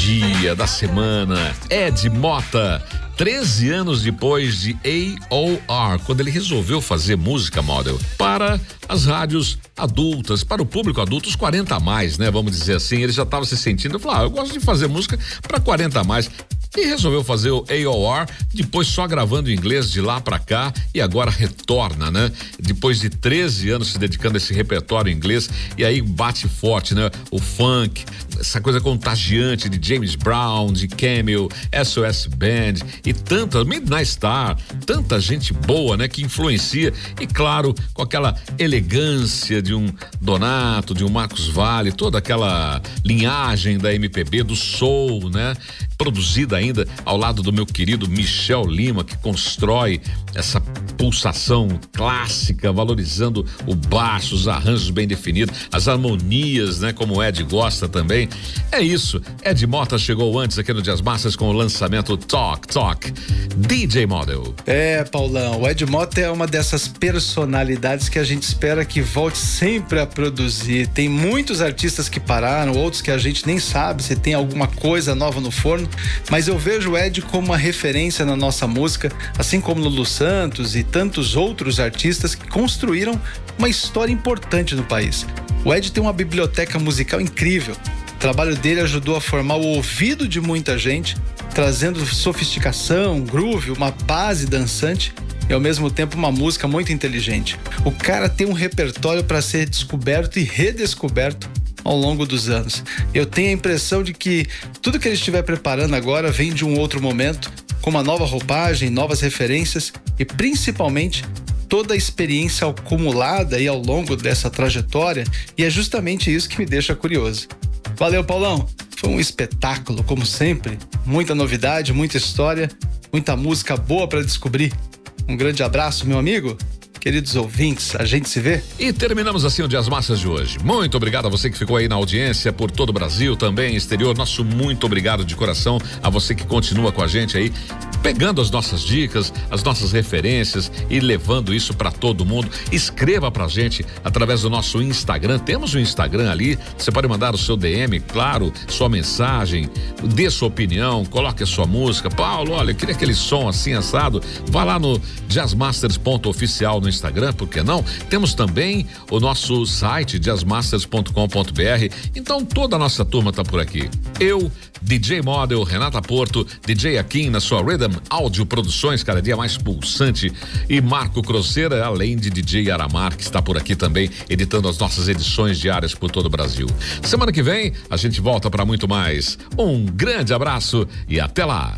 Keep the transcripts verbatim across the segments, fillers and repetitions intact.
dia, da semana. Ed Mota, treze anos depois de A O R, quando ele resolveu fazer música, Model, para as rádios adultas, para o público adulto, os quarenta a mais, né? Vamos dizer assim, ele já estava se sentindo, falou, ah, eu gosto de fazer música para quarenta a mais. E resolveu fazer o A O R, depois só gravando em inglês de lá pra cá, e agora retorna, né? Depois de treze anos se dedicando a esse repertório em inglês, e aí bate forte, né? O funk, essa coisa contagiante de James Brown, de Camel, S O S Band e tanta, Midnight Star, tanta gente boa, né? Que influencia, e claro, com aquela elegância de um Donato, de um Marcos Valle, toda aquela linhagem da M P B, do soul, né? Produzida ainda ao lado do meu querido Michel Lima, que constrói essa pulsação clássica, valorizando o baixo, os arranjos bem definidos, as harmonias, né? Como o Ed gosta também. É isso, Ed Mota chegou antes aqui no Jazz Masters com o lançamento Talk Talk, D J Model. É, Paulão, o Ed Mota é uma dessas personalidades que a gente espera que volte sempre a produzir. Tem muitos artistas que pararam, outros que a gente nem sabe se tem alguma coisa nova no forno, mas eu vejo o Ed como uma referência na nossa música, assim como Lulu Santos e tantos outros artistas que construíram uma história importante no país. O Ed tem uma biblioteca musical incrível. O trabalho dele ajudou a formar o ouvido de muita gente, trazendo sofisticação, groove, uma base dançante e ao mesmo tempo uma música muito inteligente. O cara tem um repertório para ser descoberto e redescoberto ao longo dos anos. Eu tenho a impressão de que tudo que ele estiver preparando agora vem de um outro momento, com uma nova roupagem, novas referências e principalmente toda a experiência acumulada aí ao longo dessa trajetória, e é justamente isso que me deixa curioso. Valeu, Paulão! Foi um espetáculo, como sempre, muita novidade, muita história, muita música boa para descobrir. Um grande abraço, meu amigo. Queridos ouvintes, a gente se vê. E terminamos assim o Jazz Masters de hoje. Muito obrigado a você que ficou aí na audiência por todo o Brasil, também exterior. Nosso muito obrigado de coração a você que continua com a gente aí, pegando as nossas dicas, as nossas referências e levando isso para todo mundo. Escreva pra gente através do nosso Instagram. Temos um Instagram ali, você pode mandar o seu D M, claro, sua mensagem, dê sua opinião, coloque a sua música. Paulo, olha, eu queria aquele som assim assado. Vá lá no jazzmasters ponto oficial no Instagram, por que não? Temos também o nosso site jazzmasters ponto com ponto br. Então toda a nossa turma tá por aqui. Eu, D J Model, Renata Porto, D J Akin na sua Rhythm Áudio Produções, cada dia mais pulsante, e Marco Crosseira, além de D J Aramar, que está por aqui também, editando as nossas edições diárias por todo o Brasil. Semana que vem a gente volta para muito mais. Um grande abraço e até lá.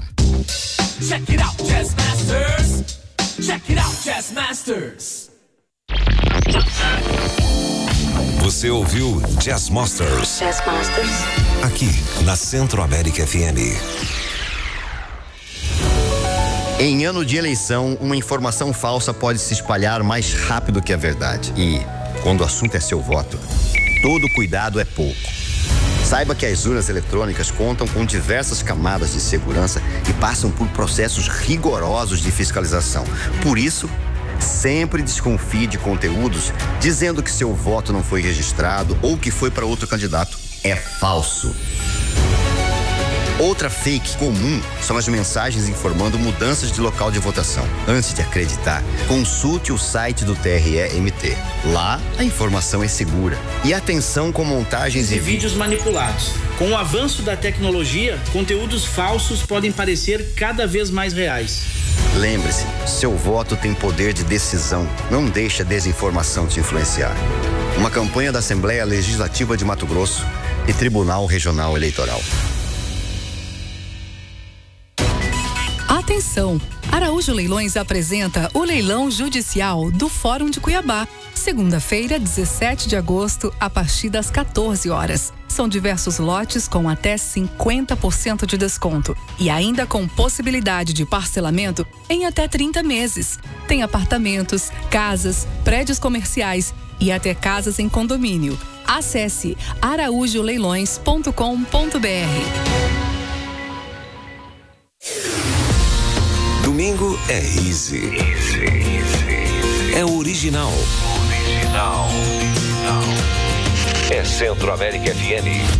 Check it out, Jazz Masters. Check it out, Jazz Masters. Você ouviu Jazz Masters. Jazz Masters. Aqui na Centro América F M. Em ano de eleição, uma informação falsa pode se espalhar mais rápido que a verdade. E, quando o assunto é seu voto, todo cuidado é pouco. Saiba que as urnas eletrônicas contam com diversas camadas de segurança e passam por processos rigorosos de fiscalização. Por isso, sempre desconfie de conteúdos dizendo que seu voto não foi registrado ou que foi para outro candidato. É falso. Outra fake comum são as mensagens informando mudanças de local de votação. Antes de acreditar, consulte o site do T R E M T. Lá, a informação é segura. E atenção com montagens e e vídeos manipulados. Com o avanço da tecnologia, conteúdos falsos podem parecer cada vez mais reais. Lembre-se, seu voto tem poder de decisão. Não deixe a desinformação te influenciar. Uma campanha da Assembleia Legislativa de Mato Grosso e Tribunal Regional Eleitoral. Atenção! Araújo Leilões apresenta o Leilão Judicial do Fórum de Cuiabá. Segunda-feira, dezessete de agosto, a partir das quatorze horas. São diversos lotes com até cinquenta por cento de desconto e ainda com possibilidade de parcelamento em até trinta meses. Tem apartamentos, casas, prédios comerciais e até casas em condomínio. Acesse araújo leilões ponto com ponto br. Domingo é easy. Easy, easy. É original. Original. É Centro América F M.